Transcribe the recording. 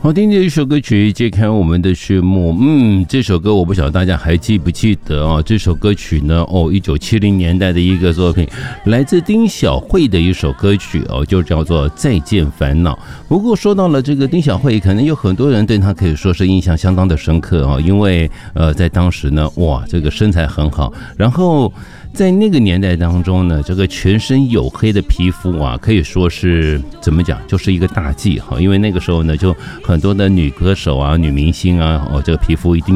好听的一首歌曲揭开我们的序幕。这首歌我不晓得大家还记不记得哦。这首歌曲呢，1970年代的一个作品，来自丁小慧的一首歌曲哦，就叫做《再见烦恼》。不过说到了这个丁小慧，可能有很多人对她可以说是印象相当的深刻哦，因为在当时呢，哇，这个身材很好，然后在那个年代当中呢，这个全身黝黑的皮肤啊，可以说是怎么讲，就是一个大忌哈。因为那个时候呢，就很多的女歌手啊、女明星啊，这个皮肤一定